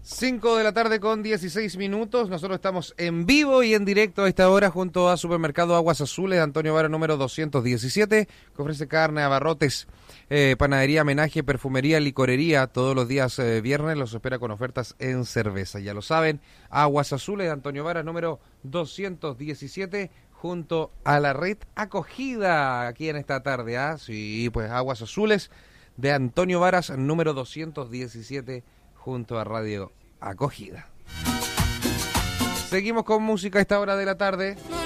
5 de la tarde con 16 minutos. Nosotros estamos en vivo y en directo a esta hora junto a Supermercado Aguas Azules, Antonio Vara número 217, que ofrece carne, abarrotes, panadería, homenaje, perfumería, licorería. Todos los días viernes los espera con ofertas en cerveza. Ya lo saben, Aguas Azules, Antonio Vara número 217, junto a la red acogida aquí en esta tarde. Sí, pues Aguas Azules de Antonio Varas número 217, junto a Radio Acogida. Seguimos con música a esta hora de la tarde.